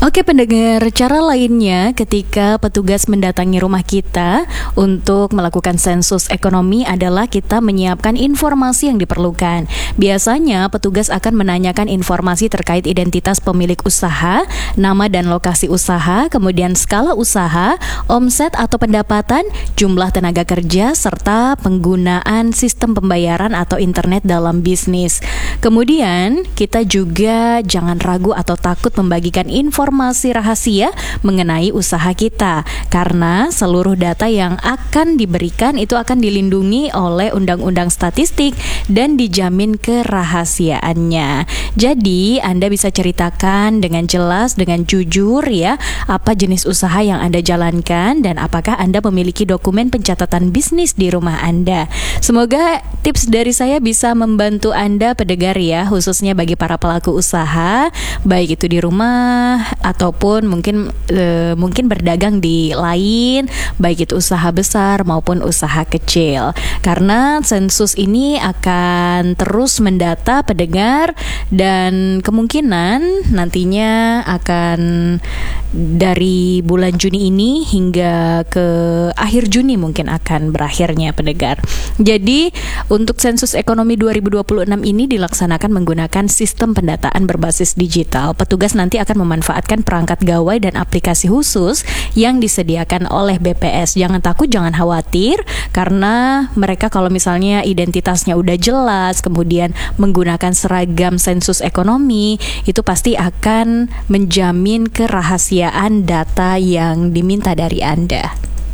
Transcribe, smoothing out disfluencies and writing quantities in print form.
Oke pendengar, cara lainnya ketika petugas mendatangi rumah kita untuk melakukan sensus ekonomi adalah kita menyiapkan informasi yang diperlukan. Biasanya petugas akan menanyakan informasi terkait identitas pemilik usaha, nama dan lokasi usaha, kemudian skala usaha, omset atau pendapatan, jumlah tenaga kerja, serta penggunaan sistem pembayaran atau internet dalam bisnis. Kemudian kita juga jangan ragu atau takut membagikan informasi rahasia mengenai usaha kita, karena seluruh data yang akan diberikan itu akan dilindungi oleh Undang-Undang Statistik dan dijamin kerahasiaannya. Jadi Anda bisa ceritakan dengan jelas, dengan jujur ya, apa jenis usaha yang Anda jalankan dan apakah Anda memiliki dokumen pencatatan bisnis di rumah Anda. Semoga tips dari saya bisa membantu Anda pendengar ya, khususnya bagi para pelaku usaha, baik itu di rumah ataupun mungkin berdagang di lain, baik itu usaha besar maupun usaha kecil. Karena sensus ini akan terus mendata pendengar dan kemungkinan nantinya akan dari bulan Juni ini hingga ke akhir Juni mungkin akan berakhirnya pendengar. Jadi untuk sensus ekonomi 2026 ini dilaksanakan menggunakan sistem pendataan berbasis digital. Petugas nanti akan memanfaatkan perangkat gawai dan aplikasi khusus yang disediakan oleh BPS. Jangan takut, jangan khawatir, karena mereka kalau misalnya identitasnya udah jelas, kemudian menggunakan seragam sensus ekonomi, itu pasti akan menjamin kerahasiaan data yang diminta dari Anda.